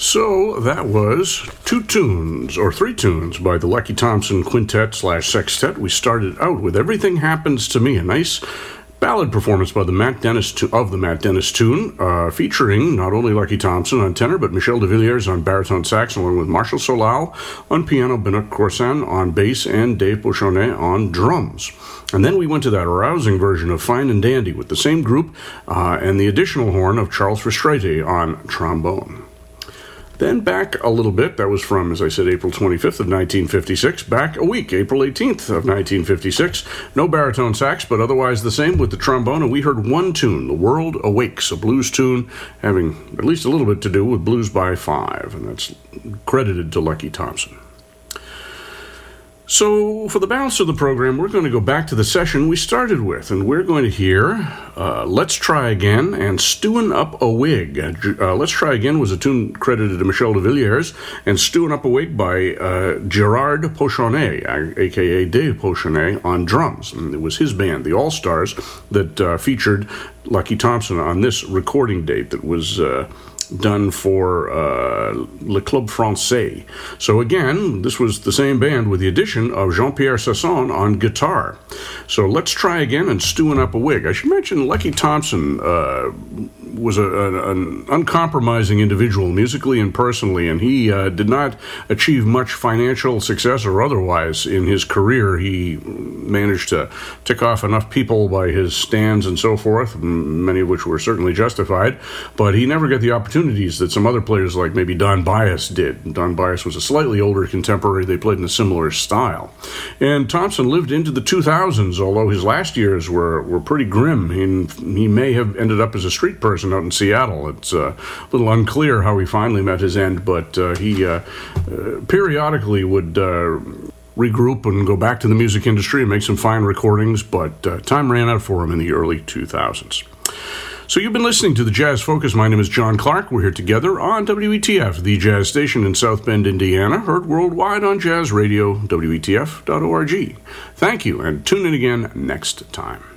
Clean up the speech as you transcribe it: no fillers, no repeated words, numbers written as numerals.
So that was three tunes by the Lucky Thompson Quintet/Sextet. We started out with Everything Happens to Me, a nice ballad performance by the Matt Dennis tune, featuring not only Lucky Thompson on tenor, but Michel de Villiers on baritone sax, along with Marshall Solal on piano, Benoit Corsan on bass, and Dave Pochonnet on drums. And then we went to that rousing version of Fine and Dandy with the same group and the additional horn of Charles Fristretti on trombone. Then back a little bit, that was from, as I said, April 25th of 1956. Back a week, April 18th of 1956. No baritone sax, but otherwise the same with the trombone. And we heard one tune, The World Awakes, a blues tune having at least a little bit to do with Blues by Five. And that's credited to Lucky Thompson. So, for the balance of the program, we're going to go back to the session we started with, and we're going to hear Let's Try Again and Stewin' Up a Wig. Let's Try Again was a tune credited to Michel de Villiers, and Stewin' Up a Wig by Gerard Pochonnet, a.k.a. Dave Pochonnet, on drums. And it was his band, the All-Stars, that featured Lucky Thompson on this recording date that was done for Le Club Français. So again, this was the same band with the addition of Jean-Pierre Sasson on guitar. So Let's Try Again and Stewin' Up a Wig. I should mention Lucky Thompson was an uncompromising individual musically and personally, and he did not achieve much financial success or otherwise in his career. He managed to tick off enough people by his stands and so forth, many of which were certainly justified, but he never got the opportunities that some other players like maybe Don Byas did. Don Byas was a slightly older contemporary. They played in a similar style. And Thompson lived into the 2000s, although his last years were pretty grim. He may have ended up as a street person out in Seattle. It's a little unclear how he finally met his end, but he periodically would regroup and go back to the music industry and make some fine recordings, but time ran out for him in the early 2000s. So you've been listening to the Jazz Focus. My name is John Clark. We're here together on WETF, the jazz station in South Bend, Indiana, heard worldwide on Jazz Radio, WETF.org. Thank you, and tune in again next time.